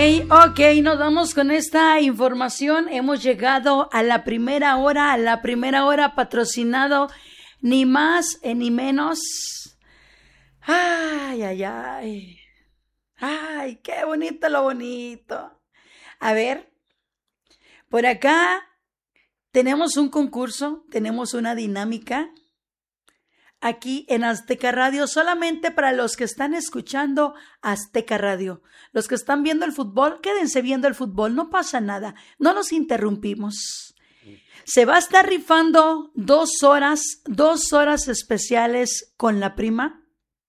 Ok, nos vamos con esta información. Hemos llegado a la primera hora patrocinado ni más ni menos. Ay, ay, ay. Ay, qué bonito lo bonito. A ver, por acá tenemos un concurso, tenemos una dinámica. Aquí en Azteca Radio, solamente para los que están escuchando Azteca Radio. Los que están viendo el fútbol, quédense viendo el fútbol, no pasa nada, no los interrumpimos. Se va a estar rifando 2 horas especiales con la prima.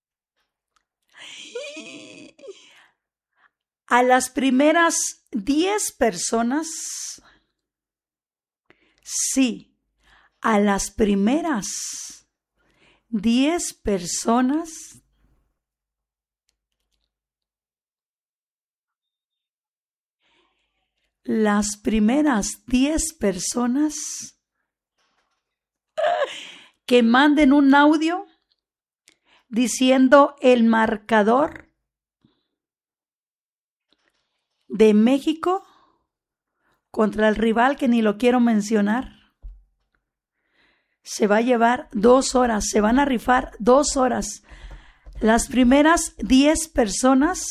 A las primeras 10 personas, sí, a las primeras 10 personas las primeras 10 personas que manden un audio diciendo el marcador de México contra el rival que ni lo quiero mencionar, se va a llevar 2 horas, se van a rifar 2 horas. Las primeras 10 personas,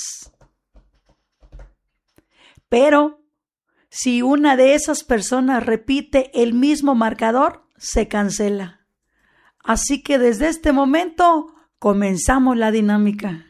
pero si una de esas personas repite el mismo marcador, se cancela. Así que desde este momento comenzamos la dinámica.